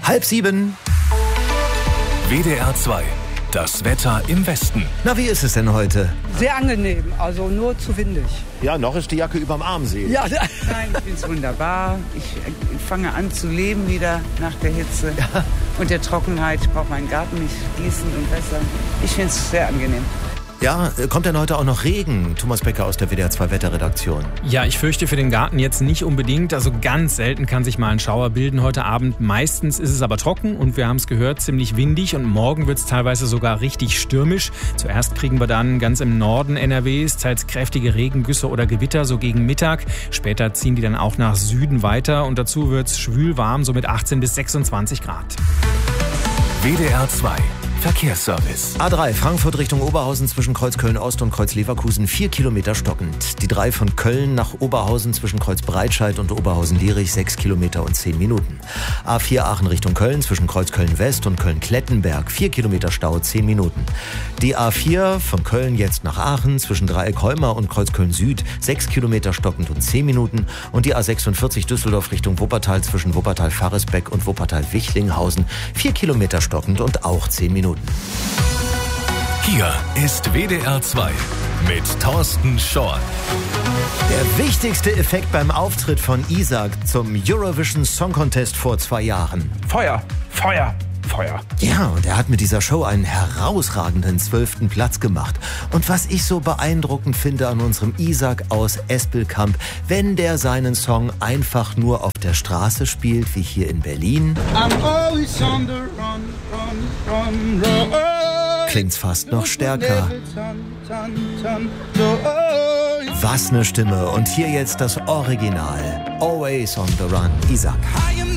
6:30. WDR 2. Das Wetter im Westen. Na, wie ist es denn heute? Sehr angenehm, also nur zu windig. Ja, noch ist die Jacke überm Arm, sehe ich. Ja, Nein, ich finde es wunderbar. Ich fange an zu leben wieder nach der Hitze. Ja. Und der Trockenheit. Ich brauche meinen Garten nicht gießen und wässern. Ich finde es sehr angenehm. Ja, kommt denn heute auch noch Regen? Thomas Becker aus der WDR 2 Wetterredaktion. Ja, ich fürchte für den Garten jetzt nicht unbedingt. Also ganz selten kann sich mal ein Schauer bilden heute Abend. Meistens ist es aber trocken und wir haben es gehört, ziemlich windig. Und morgen wird es teilweise sogar richtig stürmisch. Zuerst kriegen wir dann ganz im Norden NRWs teils kräftige Regengüsse oder Gewitter, so gegen Mittag. Später ziehen die dann auch nach Süden weiter. Und dazu wird es schwül warm, so mit 18 bis 26 Grad. WDR 2. Verkehrsservice. A3 Frankfurt Richtung Oberhausen zwischen Kreuz Köln-Ost und Kreuz Leverkusen 4 Kilometer stockend. Die 3 von Köln nach Oberhausen zwischen Kreuz Breitscheid und Oberhausen-Lierich 6 Kilometer und 10 Minuten. A4 Aachen Richtung Köln zwischen Kreuz Köln-West und Köln-Klettenberg 4 Kilometer Stau 10 Minuten. Die A4 von Köln jetzt nach Aachen zwischen Dreieck-Heumar und Kreuz Köln-Süd 6 Kilometer stockend und 10 Minuten. Und die A46 Düsseldorf Richtung Wuppertal zwischen Wuppertal-Farresbeck und Wuppertal-Wichlinghausen 4 Kilometer stockend und auch 10 Minuten. Hier ist WDR 2 mit Thorsten Schorn. Der wichtigste Effekt beim Auftritt von Isak zum Eurovision Song Contest vor 2 Jahren. Feuer, Feuer, Feuer. Ja, und er hat mit dieser Show einen herausragenden 12. Platz gemacht. Und was ich so beeindruckend finde an unserem Isak aus Espelkamp, wenn der seinen Song einfach nur auf der Straße spielt, wie hier in Berlin, klingt's fast noch stärker. Was eine Stimme. Und hier jetzt das Original. Always on the Run, Isak.